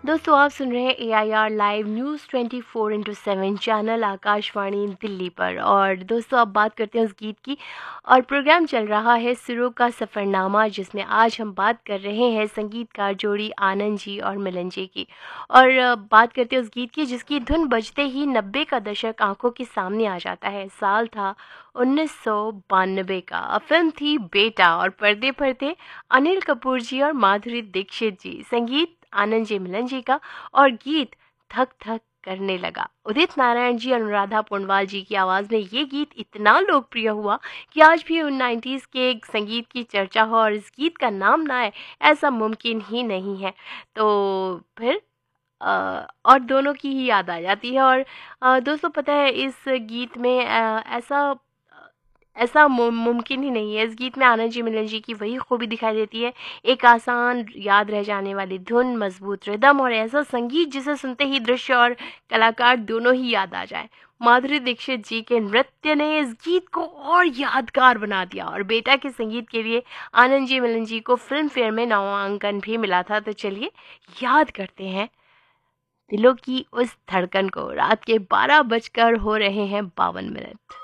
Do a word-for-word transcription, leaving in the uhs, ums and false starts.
दोस्तों आप सुन रहे हैं ए I R live news twenty four into seven channel Akashvani Delhi पर। और दोस्तों अब बात करते हैं उस गीत की, और प्रोग्राम चल रहा है सुरों का सफ़रनामा, जिसमें आज हम बात कर रहे हैं संगीतकार जोड़ी आनंद जी और मिलन जी की। और अ, बात करते हैं उस गीत की जिसकी धुन बजते ही नब्बे का दशक आंखों के सामने आ जाता है। साल था उन्नीस सौ बानवे का, फिल्म थी बेटा, और पर्दे पर थे अनिल कपूर जी और माधुरी दीक्षित जी। संगीत आनंद जी मिलन जी का, और गीत थक थक करने लगा। उदित नारायण जी और अनुराधा पौडवाल जी की आवाज़ में ये गीत इतना लोकप्रिय हुआ कि आज भी उन नाइन्टीज़ के संगीत की चर्चा हो और इस गीत का नाम ना आए, ऐसा मुमकिन ही नहीं है। तो फिर अ, और दोनों की ही याद आ जाती है। और अ, दोस्तों पता है इस गीत में अ, ऐसा ऐसा मु मुमकिन ही नहीं है। इस गीत में आनंद जी मिलन जी की वही खूबी दिखाई देती है। एक आसान, याद रह जाने वाली धुन, मजबूत रिदम और ऐसा संगीत जिसे सुनते ही दृश्य और कलाकार दोनों ही याद आ जाए। माधुरी दीक्षित जी के नृत्य ने इस गीत को और यादगार बना दिया, और बेटा के संगीत के लिए आनंद जी मिलन जी को फिल्म फेयर में नामांकन भी मिला था। तो चलिए याद करते हैं दिलों की उस धड़कन को। रात के बारह बजकर हो रहे हैं बावन मिनट।